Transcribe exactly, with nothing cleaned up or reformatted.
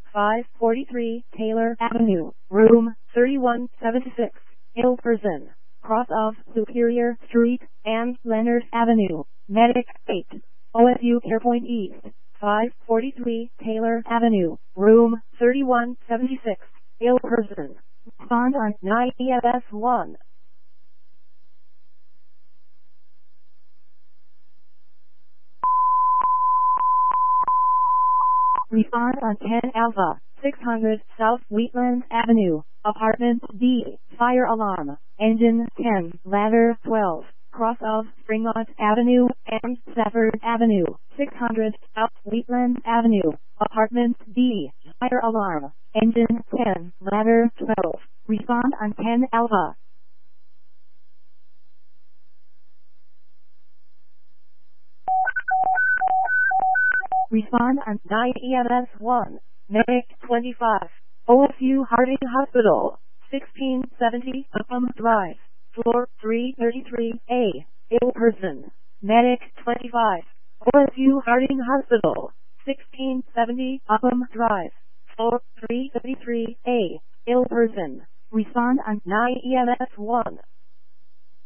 five forty-three Taylor Avenue, room thirty-one seventy-six, ill person, cross of Superior Street and Leonard Avenue, Medic eight, O S U Carepoint East, five forty-three Taylor Avenue, room thirty-one seventy-six, ill person. Respond on nine E M S one. Respond on ten Alpha, six hundred South Wheatland Avenue, Apartment D, fire alarm, engine ten, ladder twelve, cross of Springmont Avenue and Stafford Avenue, six hundred South Wheatland Avenue, Apartment D, fire alarm, engine ten, ladder twelve. Respond on ten Alpha. Respond on nine E M S one, Medic twenty-five, O S U Harding Hospital, sixteen seventy Upham Drive, floor three thirty-three A, ill person. Medic twenty-five, O S U Harding Hospital, sixteen seventy Upham Drive, floor three thirty-three A, ill person. Respond on nine E M S one.